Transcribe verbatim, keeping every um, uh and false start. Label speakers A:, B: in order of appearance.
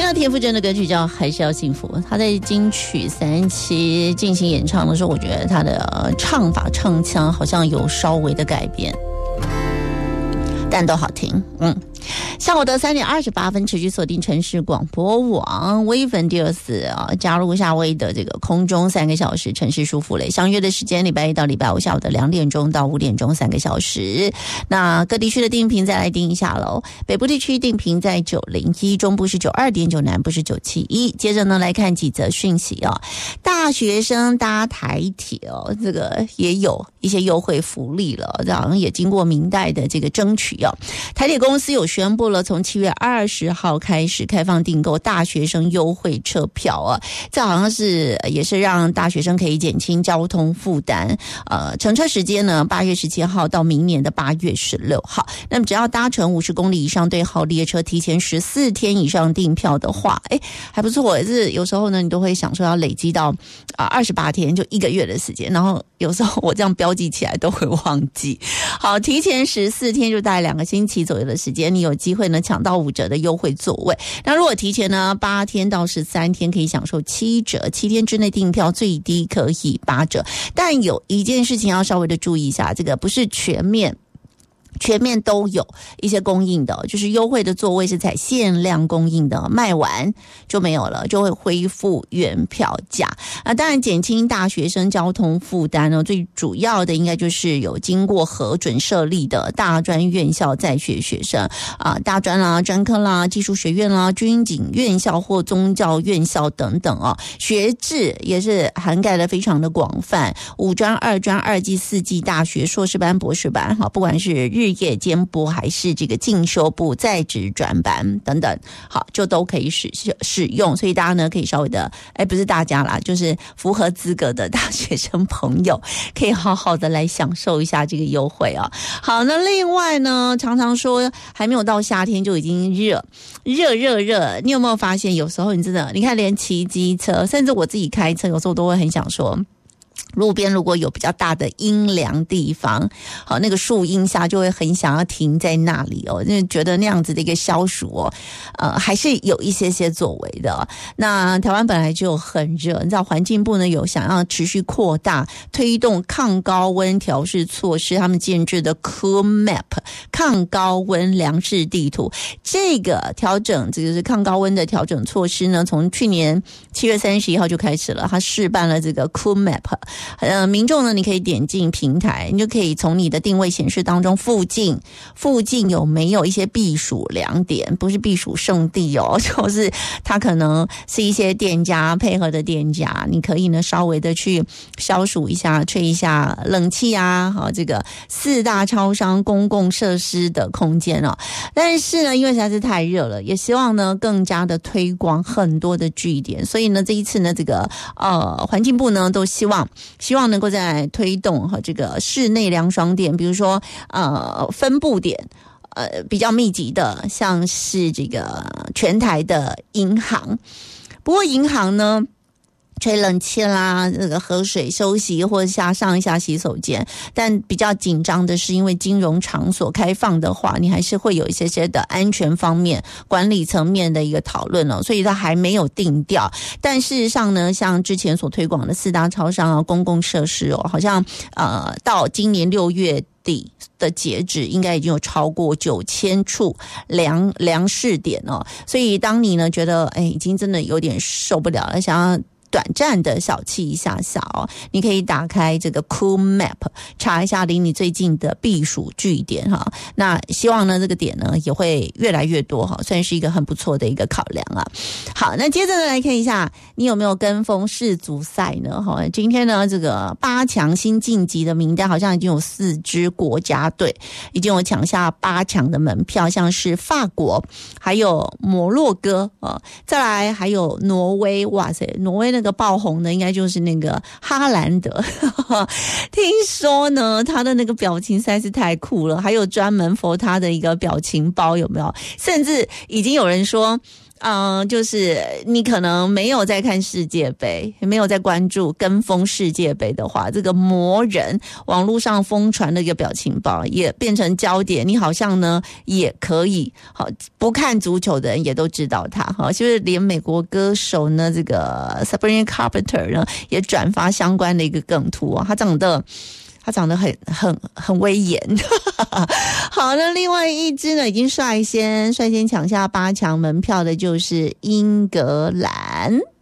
A: 到田馥甄的歌曲叫《还是要幸福》，他在金曲三期进行演唱的时候，我觉得他的唱法唱腔好像有稍微的改变，但都好听。嗯，下午的三点二十八分，持续锁定城市广播网微粉第二四啊，加入夏威的这个空中三个小时城市舒服类相约的时间，礼拜一到礼拜五下午的两点钟到五点钟三个小时。那各地区的定频再来定一下喽，北部地区定频在九零一，中部是九二点九，南部是九七一。接着呢来看几则讯息哦，大学生搭台铁哦，这个也有一些优惠福利了，这好像也经过明代的这个争取哦。台铁公司有宣布了，从七月二十号开始开放订购大学生优惠车票啊，这好像是也是让大学生可以减轻交通负担。呃，乘车时间呢，八月十七号到明年的八月十六号。那么只要搭乘五十公里以上对号列车，提前十四天以上订票的话，哎，还不错。是有时候呢，你都会想说要累积到啊二十八天，就一个月的时间。然后有时候我这样标记起来都会忘记。好，提前十四天就大概两个星期左右的时间，你有机会呢抢到五折的优惠座位。那如果提前呢八天到十三天，可以享受七折，七天之内订票最低可以八折。但有一件事情要稍微的注意一下，这个不是全面。全面都有一些供应的，就是优惠的座位是采限量供应的，卖完就没有了，就会恢复原票价。啊，当然减轻大学生交通负担呢，最主要的应该就是有经过核准设立的大专院校在学学生啊，大专啦、专科啦、技术学院啦、军警院校或宗教院校等等啊，学制也是涵盖的非常的广泛，五专、二专、二技、四技大学、硕士班、博士班，好，不管是日日夜兼播还是这个进修部在职专班等等，好，就都可以使使用。所以大家呢可以稍微的，哎，不是大家啦，就是符合资格的大学生朋友可以好好的来享受一下这个优惠啊。好，那另外呢，常常说还没有到夏天就已经热热热热，你有没有发现有时候你真的，你看连骑机车，甚至我自己开车，有时候都会很想说，路边如果有比较大的阴凉地方，好，那个树荫下就会很想要停在那里哦，因为觉得那样子的一个消暑哦，呃，还是有一些些作为的。那台湾本来就很热，你知道环境部呢有想要持续扩大推动抗高温调试措施，他们建制的 Cool Map 抗高温量视地图，这个调整，这个是抗高温的调整措施呢，从去年七月三十一号就开始了，他试办了这个 Cool Map。呃，民众呢，你可以点进平台，你就可以从你的定位显示当中，附近附近有没有一些避暑良点，不是避暑胜地哦，就是它可能是一些店家配合的店家，你可以呢稍微的去消暑一下，吹一下冷气啊，好，这个四大超商公共设施的空间哦。但是呢，因为实在是太热了，也希望呢更加的推广很多的据点，所以呢这一次呢，这个呃环境部呢都希望。希望能够在推动和这个室内凉爽点，比如说呃分布点，呃比较密集的，像是这个全台的银行。不过银行呢，吹冷气啦，这个喝水休息或者下上一下洗手间，但比较紧张的是，因为金融场所开放的话，你还是会有一些些的安全方面、管理层面的一个讨论哦，所以它还没有定调。但事实上呢，像之前所推广的四大超商啊、公共设施哦，好像呃到今年六月底的截止，应该已经有超过九千处量量试点哦，所以当你呢觉得哎已经真的有点受不了了，想要短暂的小憩一下下哦，你可以打开这个 Cool Map 查一下离你最近的避暑据点哈。那希望呢这个点呢也会越来越多哈，算是一个很不错的一个考量啊。好，那接着呢来看一下你有没有跟风世足赛呢？哈，今天呢这个八强新晋级的名单好像已经有四支国家队已经有抢下八强的门票，像是法国，还有摩洛哥啊，再来还有挪威。哇塞，挪威那个爆红的应该就是那个哈兰德，听说呢他的那个表情实在是太酷了，还有专门 for 他的一个表情包，有没有？甚至已经有人说嗯、呃，就是你可能没有在看世界杯，没有在关注跟风世界杯的话，这个魔人网络上疯传的一个表情包也变成焦点，你好像呢也可以好不看足球的人也都知道他哈，就是连美国歌手呢这个 Sabrina Carpenter 呢也转发相关的一个梗图啊，他长得他长得很很很威严。好，那另外一支呢已经率先率先抢下八强门票的就是英格兰。